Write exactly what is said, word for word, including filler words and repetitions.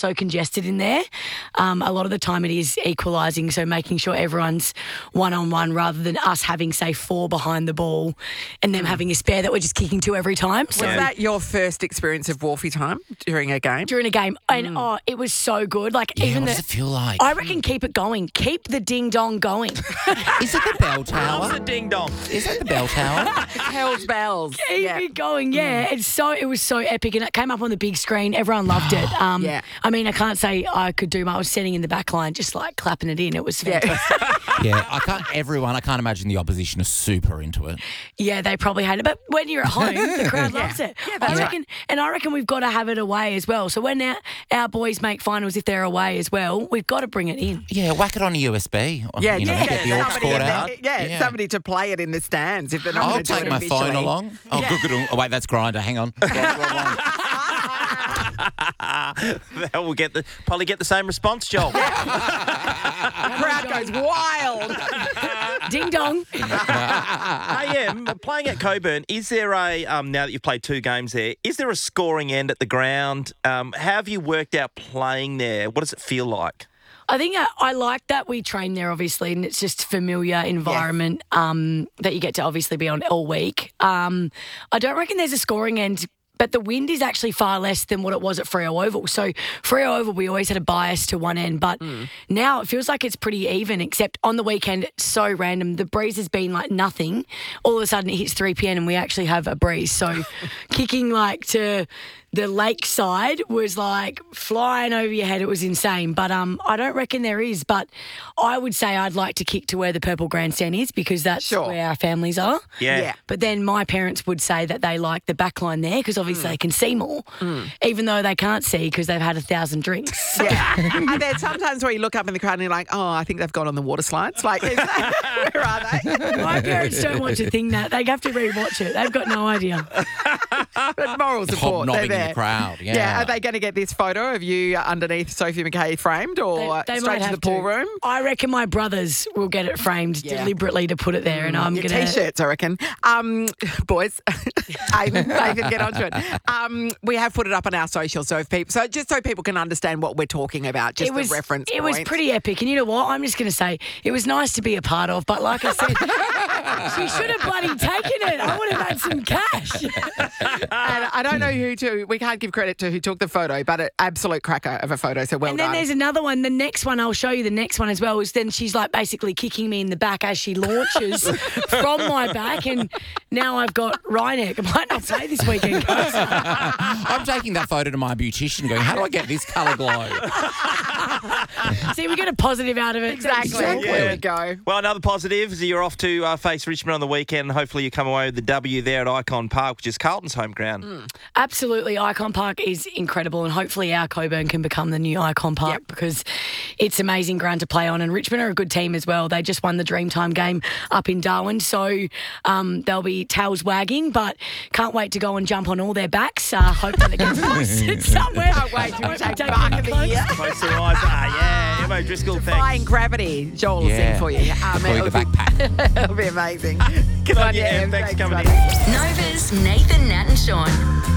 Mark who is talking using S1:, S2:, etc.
S1: so congested in there. Um, a lot of the time it is equalising, so making sure everyone's one-on-one rather than us having, say, four behind the ball and them having a spare that we're just kicking to every time. So
S2: Was that your first experience of Wharfie time during a game?
S1: during a game, and oh, it was so good. Like
S3: Yeah,
S1: even
S3: what
S1: the,
S3: does it feel like?
S1: I reckon keep it going. Keep the ding dong going.
S3: Is it the bell
S4: How's
S3: tower?
S4: the ding dong?
S3: Is that the bell tower?
S2: Hell's bells.
S1: Keep
S2: Yeah.
S1: it going, yeah. It's so it was so epic, and it came up on the big screen. Everyone loved it. Um,
S2: Yeah.
S1: I mean, I can't say I could do much. I was sitting in the back line, just like clapping it in. It was fantastic.
S3: Yeah, I can't. Everyone, I can't imagine the opposition is super into it.
S1: Yeah, they probably hate it. But when you're at home, the crowd loves it.
S2: Yeah, that's
S1: I
S2: right.
S1: reckon, and I reckon we've got to have it away as well. So when our, our boys make finals, if they're away as well, we've got to bring it in.
S3: Yeah, whack it on a U S B.
S2: Yeah,
S3: you know,
S2: yeah,
S3: get the aux
S2: somebody
S3: cord
S2: in
S3: out.
S2: there- yeah, somebody to play it in the stands if they're not
S3: I'll
S2: going to do
S3: take
S2: it
S3: my phone
S2: visually.
S3: along. Oh, good, good. Oh, wait, that's Grinder. Hang on.
S4: That will get the probably get the same response, Joel.
S2: Crowd goes wild.
S1: Ding dong.
S4: I am playing at Coburn. Is there a um, now that you've played two games there? Is there a scoring end at the ground? Um, how have you worked out playing there? What does it feel like?
S1: I think I, I like that we train there, obviously, and it's just a familiar environment um, that you get to obviously be on all week. Um, I don't reckon there's a scoring end, but the wind is actually far less than what it was at Freo Oval. So Freo Oval, we always had a bias to one end, but now it feels like it's pretty even, except on the weekend, it's so random. The breeze has been like nothing. All of a sudden it hits three p.m. and we actually have a breeze. So kicking like to the lakeside was like flying over your head. It was insane. But um, I don't reckon there is. But I would say I'd like to kick to where the Purple Grandstand is because that's
S2: Sure.
S1: where our families are.
S4: Yeah.
S2: Yeah.
S1: But then my parents would say that they like the back line there because obviously they can see more, even though they can't see because they've had a thousand drinks.
S2: Yeah. Are there sometimes where you look up in the crowd and you're like, oh, I think they've gone on the water slides? Like, is that, where are they?
S1: My parents don't want to think that. They have to rewatch it. They've got no idea.
S2: But moral support, they're
S3: Hobnobbing in
S2: there.
S3: the crowd. Yeah.
S2: Yeah, are they going to get this photo of you underneath Sophie McKay framed or
S1: They, they
S2: straight
S1: might
S2: to
S1: have
S2: the pool
S1: to.
S2: room?
S1: I reckon my brothers will get it framed
S2: Yeah.
S1: deliberately to put it there, and I'm
S2: Your
S1: gonna.
S2: T-shirts, I reckon. Um, boys, Aiden, Nathan, get onto it. Um, we have put it up on our social, so if people, so just so people can understand what we're talking about, just
S1: It was
S2: the reference
S1: it was
S2: points.
S1: pretty epic, and you know what? I'm just going to say it was nice to be a part of, but like I said, she should have bloody taken it. I would have had some cash.
S2: And I don't know who to. We can't give credit to who took the photo, but an absolute cracker of a photo. So well
S1: And then
S2: done.
S1: there's another one. The next one, I'll show you the next one as well, is then she's like basically kicking me in the back as she launches from my back. And now I've got Ryneck. I might not play this weekend, guys.
S3: I'm taking that photo to my beautician going, how do I get this colour glow?
S1: See, we get a positive out of it.
S2: exactly.
S3: Exactly.
S2: There we go.
S4: Well, another positive is you're off to uh, face Richmond on the weekend. Hopefully you come away with the W there at Icon Park, which is Carlton's home ground.
S1: Absolutely. Icon Park is incredible, and hopefully our Coburn can become the new Icon Park
S2: Yep.
S1: because it's amazing ground to play on. And Richmond are a good team as well. They just won the Dreamtime game up in Darwin, so um, they'll be tails wagging, but can't wait to go and jump on all their backs. Uh, hope that it gets posted somewhere.
S2: Can't wait to
S1: Hope
S2: take
S1: we
S2: Bark
S1: any
S2: of the
S1: clothes.
S2: year.
S4: Close your eyes. Ah, yeah. Emma Driscoll,
S2: Defying
S4: thanks.
S2: gravity. Joel will
S3: Yeah.
S2: sing for you. Um,
S3: For you,
S2: it'll,
S3: the
S2: be,
S3: backpack.
S2: it'll be amazing.
S4: Good on you, Em. Thanks for coming
S2: buddy.
S4: in.
S5: Nova's Nathan, Nat and Sean.